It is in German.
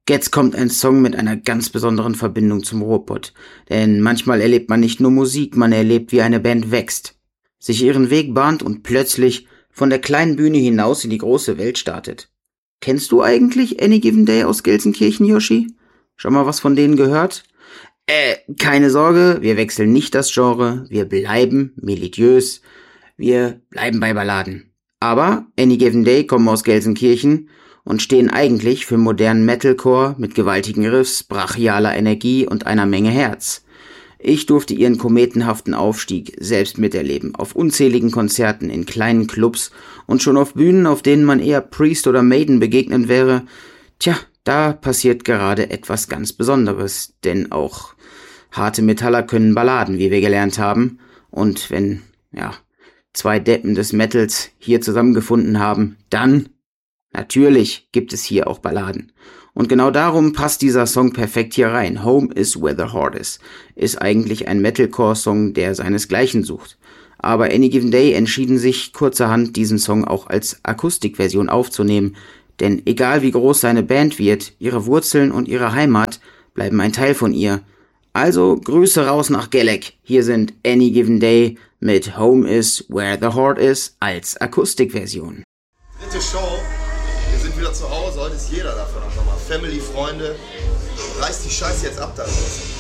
Jetzt kommt ein Song mit einer ganz besonderen Verbindung zum Ruhrpott. Denn manchmal erlebt man nicht nur Musik, man erlebt, wie eine Band wächst, sich ihren Weg bahnt und plötzlich von der kleinen Bühne hinaus in die große Welt startet. Kennst du eigentlich Any Given Day aus Gelsenkirchen, Yoshi? Schon mal was von denen gehört? Keine Sorge, wir wechseln nicht das Genre, wir bleiben melodiös, wir bleiben bei Balladen. Aber Any Given Day kommen aus Gelsenkirchen und stehen eigentlich für modernen Metalcore mit gewaltigen Riffs, brachialer Energie und einer Menge Herz. Ich durfte ihren kometenhaften Aufstieg selbst miterleben, auf unzähligen Konzerten in kleinen Clubs und schon auf Bühnen, auf denen man eher Priest oder Maiden begegnet wäre. Tja, da passiert gerade etwas ganz Besonderes, denn auch harte Metaller können Balladen, wie wir gelernt haben. Und wenn, zwei Deppen des Metals hier zusammengefunden haben, dann natürlich gibt es hier auch Balladen. Und genau darum passt dieser Song perfekt hier rein. Home is where the heart ist eigentlich ein Metalcore-Song, der seinesgleichen sucht. Aber Any Given Day entschieden sich kurzerhand, diesen Song auch als Akustikversion aufzunehmen. Denn egal wie groß seine Band wird, ihre Wurzeln und ihre Heimat bleiben ein Teil von ihr. Also Grüße raus nach Gelek. Hier sind Any Given Day mit Home is where the heart is als Akustikversion. Dritte Show. Wir sind wieder zu Hause, heute ist jeder davon am Sommer. Family, Freunde, reißt die Scheiße jetzt ab da raus.